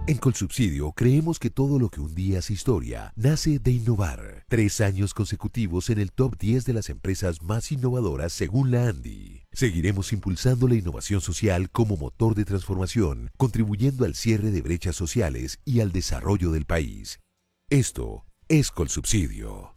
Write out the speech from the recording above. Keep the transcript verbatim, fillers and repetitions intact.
En Colsubsidio creemos que todo lo que un día hace historia nace de innovar. Tres años consecutivos en el top diez de las empresas más innovadoras según la ANDI. Seguiremos impulsando la innovación social como motor de transformación, contribuyendo al cierre de brechas sociales y al desarrollo del país. Esto es Colsubsidio.